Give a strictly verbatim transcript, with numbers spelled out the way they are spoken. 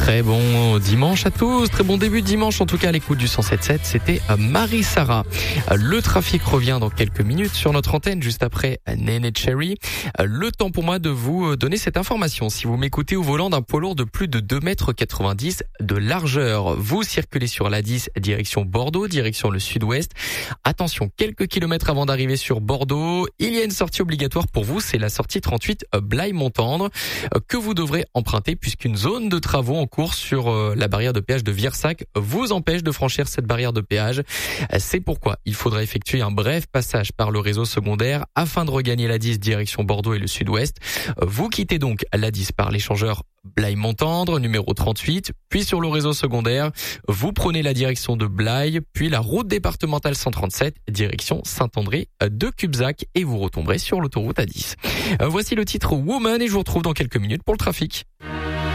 Très bon dimanche à tous, très bon début de dimanche en tout cas à l'écoute du cent sept sept, c'était Marie-Sara. Le trafic revient dans quelques minutes sur notre antenne juste après Nene Cherry. Le temps pour moi de vous donner cette information. Si vous m'écoutez au volant d'un poids lourd de plus de deux mètres quatre-vingt-dix de largeur, vous circulez sur l'A dix direction Bordeaux, direction le sud-ouest. Attention, quelques kilomètres avant d'arriver sur Bordeaux, il y a une sortie obligatoire pour vous, c'est la sortie trente-huit Blaye-Montendre que vous devrez emprunter puisqu'une zone de travaux en cours sur la barrière de péage de Viersac vous empêche de franchir cette barrière de péage. C'est pourquoi il faudra effectuer un bref passage par le réseau secondaire afin de regagner l'A dix direction Bordeaux et le sud-ouest. Vous quittez donc l'A dix par l'échangeur Blaye-Montendre, numéro trente-huit, puis sur le réseau secondaire, vous prenez la direction de Blaye, puis la route départementale cent trente-sept, direction Saint-André de Cubzac, et vous retomberez sur l'autoroute A dix. Voici le titre Woman et je vous retrouve dans quelques minutes pour le trafic.